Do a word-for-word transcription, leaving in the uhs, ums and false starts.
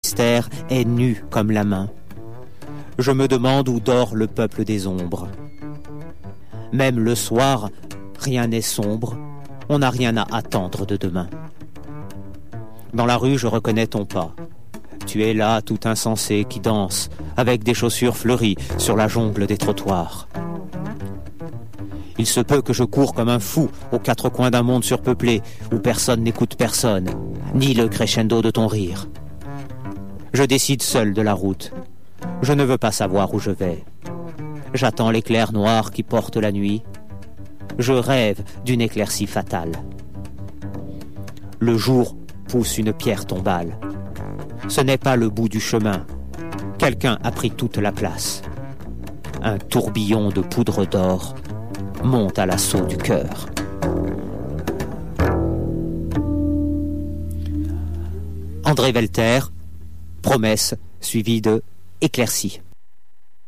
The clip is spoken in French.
mystère est nu comme la main. Je me demande où dort le peuple des ombres. Même le soir, rien n'est sombre, on n'a rien à attendre de demain. Dans la rue, je reconnais ton pas. Tu es là, tout insensé, qui danse, avec des chaussures fleuries, sur la jungle des trottoirs. Il se peut que je cours comme un fou aux quatre coins d'un monde surpeuplé, où personne n'écoute personne, ni le crescendo de ton rire. Je décide seul de la route. Je ne veux pas savoir où je vais. J'attends l'éclair noir qui porte la nuit. Je rêve d'une éclaircie fatale. Le jour pousse une pierre tombale. Ce n'est pas le bout du chemin. Quelqu'un a pris toute la place. Un tourbillon de poudre d'or monte à l'assaut du cœur. André Velter, Promesse, suivi de Éclaircie.